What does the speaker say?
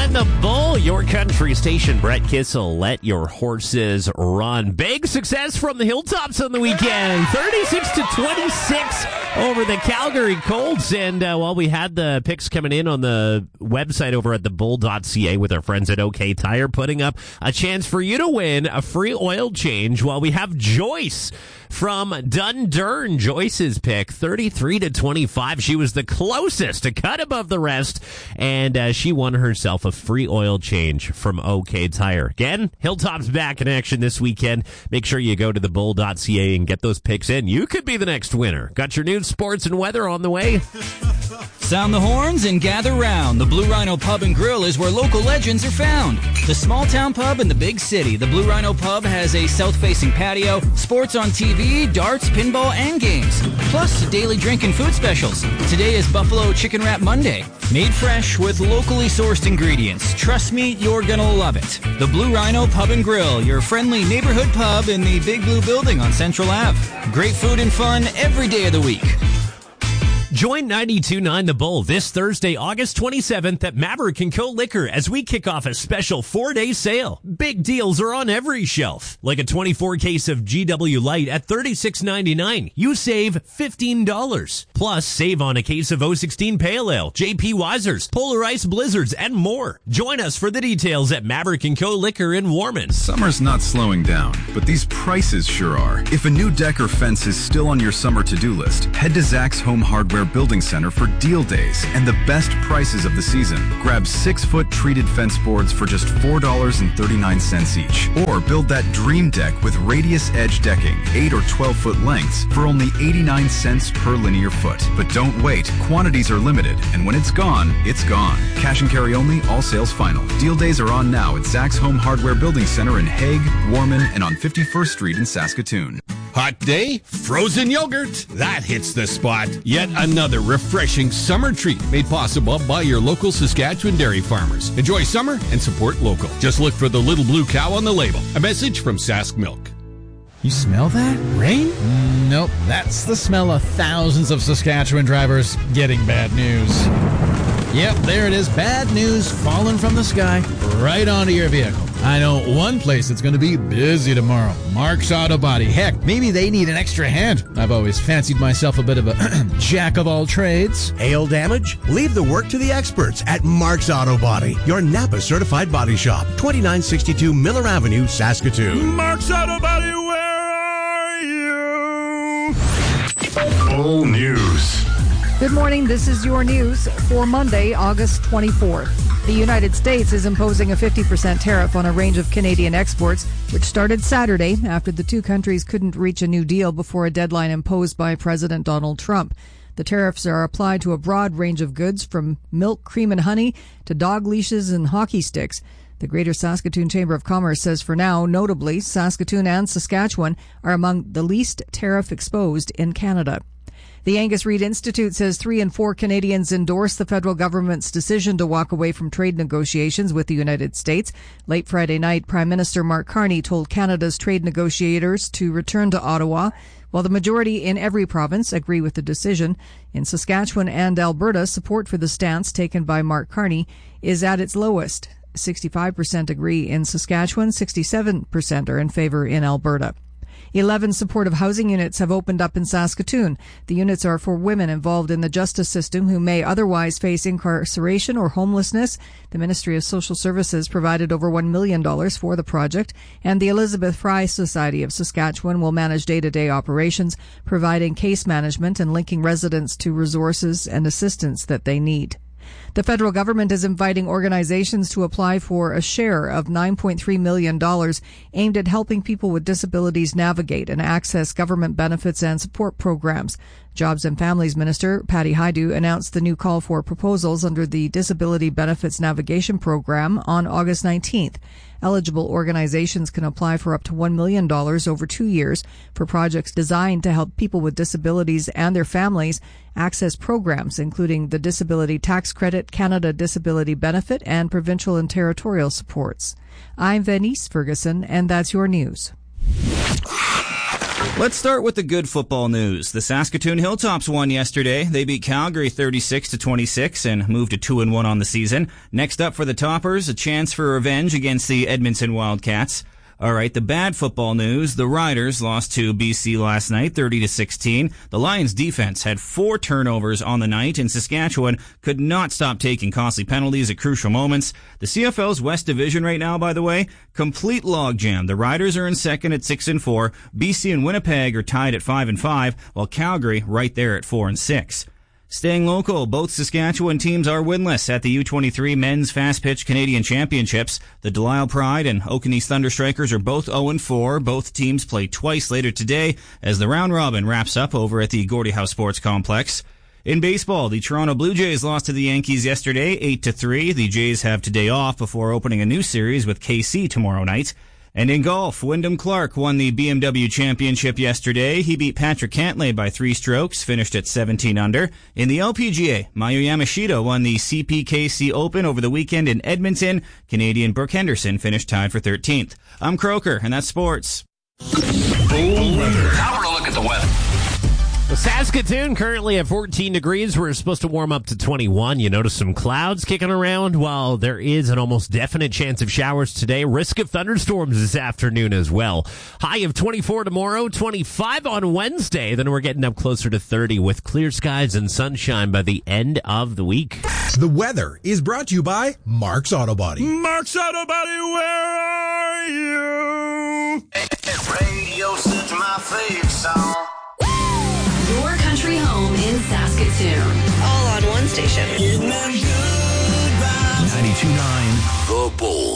92.9 The Bull, your country station. Brett Kissel, let your horses run. Big success from the Hilltops on the weekend. 36-26 over the Calgary Colts. And while we had the picks coming in on the website over at thebull.ca with our friends at OK Tire, putting up a chance for you to win a free oil change, while we have Joyce from Dundurn. Joyce's pick, 33-25. She was the closest to cut above the rest, and she won herself a free oil change from OK Tire. Again, Hilltop's back in action this weekend. Make sure you go to thebull.ca and get those picks in. You could be the next winner. Got your news, sports, and weather on the way. Sound the horns and gather round. The Blue Rhino Pub and Grill is where local legends are found. The small town pub in the big city. The Blue Rhino Pub has a south-facing patio, sports on TV, darts, pinball, and games. Plus, daily drink and food specials. Today is Buffalo Chicken Wrap Monday. Made fresh with locally sourced ingredients. Trust me, you're gonna love it. The Blue Rhino Pub and Grill, your friendly neighborhood pub in the Big Blue Building on Central Ave. Great food and fun every day of the week. Join 92.9 The Bull this Thursday, August 27th at Maverick & Co. Liquor as we kick off a special 4-day sale. Big deals are on every shelf, like a 24 case of GW Light at $36.99. You save $15. Plus, save on a case of 016 Pale Ale, JP Weisers, Polar Ice Blizzards, and more. Join us for the details at Maverick & Co. Liquor in Warman. Summer's not slowing down, but these prices sure are. If a new deck or fence is still on your summer to-do list, head to Zach's Home Hardware Building Center for deal days and the best prices of the season. Grab 6-foot treated fence boards for just $4.39 each. Or build that dream deck with Radius Edge decking, 8 or 12-foot lengths for only 89 cents per linear foot. But don't wait. Quantities are limited, and when it's gone, it's gone. Cash and carry only, all sales final. Deal days are on now at Zach's Home Hardware Building Center in Hague, Warman, and on 51st Street in Saskatoon. Hot day, frozen yogurt. That hits the spot. Yet another refreshing summer treat made possible by your local Saskatchewan dairy farmers. Enjoy summer and support local. Just look for the little blue cow on the label. A message from Sask Milk. You smell that? Rain? Nope. That's the smell of thousands of Saskatchewan drivers getting bad news. Yep, there it is. Bad news falling from the sky right onto your vehicle. I know one place that's going to be busy tomorrow. Mark's Auto Body. Heck, maybe they need an extra hand. I've always fancied myself a bit of a jack of all trades. Hail damage? Leave the work to the experts at Mark's Auto Body, your Napa certified body shop. 2962 Miller Avenue, Saskatoon. Mark's Auto Body, where are you? Bull News. Good morning. This is your news for Monday, August 24th. The United States is imposing a 50% tariff on a range of Canadian exports, which started Saturday after the two countries couldn't reach a new deal before a deadline imposed by President Donald Trump. The tariffs are applied to a broad range of goods, from milk, cream, and honey to dog leashes and hockey sticks. The Greater Saskatoon Chamber of Commerce says for now, notably, Saskatoon and Saskatchewan are among the least tariff exposed in Canada. The Angus Reid Institute says 3 in 4 Canadians endorse the federal government's decision to walk away from trade negotiations with the United States. Late Friday night, Prime Minister Mark Carney told Canada's trade negotiators to return to Ottawa. While the majority in every province agree with the decision, in Saskatchewan and Alberta, support for the stance taken by Mark Carney is at its lowest. 65% agree in Saskatchewan, 67% are in favor in Alberta. 11 supportive housing units have opened up in Saskatoon. The units are for women involved in the justice system who may otherwise face incarceration or homelessness. The Ministry of Social Services provided over $1 million for the project, and the Elizabeth Fry Society of Saskatchewan will manage day-to-day operations, providing case management and linking residents to resources and assistance that they need. The federal government is inviting organizations to apply for a share of $9.3 million aimed at helping people with disabilities navigate and access government benefits and support programs. Jobs and Families Minister Patty Hajdu announced the new call for proposals under the Disability Benefits Navigation Program on August 19th. Eligible organizations can apply for up to $1 million over 2 years for projects designed to help people with disabilities and their families access programs, including the Disability Tax Credit, Canada Disability Benefit, and provincial and territorial supports. I'm Venice Ferguson, and that's your news. Let's start with the good football news. The Saskatoon Hilltops won yesterday. They beat Calgary 36-26 and moved to 2-1 on the season. Next up for the Toppers, a chance for revenge against the Edmonton Wildcats. All right, the bad football news. The Riders lost to BC last night, 30-16. The Lions defense had 4 turnovers on the night, and Saskatchewan could not stop taking costly penalties at crucial moments. The CFL's West Division right now, by the way, complete logjam. The Riders are in second at 6-4. BC and Winnipeg are tied at 5-5, while Calgary right there at 4-6. Staying local, both Saskatchewan teams are winless at the U23 Men's Fast Pitch Canadian Championships. The Delisle Pride and Okanese Thunder Strikers are both 0-4. Both teams play twice later today as the round robin wraps up over at the Gordie Howe Sports Complex. In baseball, the Toronto Blue Jays lost to the Yankees yesterday, 8-3. The Jays have today off before opening a new series with KC tomorrow night. And in golf, Wyndham Clark won the BMW Championship yesterday. He beat Patrick Cantlay by 3 strokes, finished at 17 under. In the LPGA, Mayu Yamashita won the CPKC Open over the weekend in Edmonton. Canadian Brooke Henderson finished tied for 13th. I'm Croker, and that's sports. Full weather. Now we're going to look at the weather. Well, Saskatoon currently at 14 degrees. We're supposed to warm up to 21. You notice some clouds kicking around. While there is an almost definite chance of showers today, risk of thunderstorms this afternoon as well. High of 24 tomorrow, 25 on Wednesday. Then we're getting up closer to 30 with clear skies and sunshine by the end of the week. The weather is brought to you by Mark's Auto Body. Mark's Auto Body, where are you? Radio set my fave song. Your country home in Saskatoon. All on one station. 92.9 The Bull.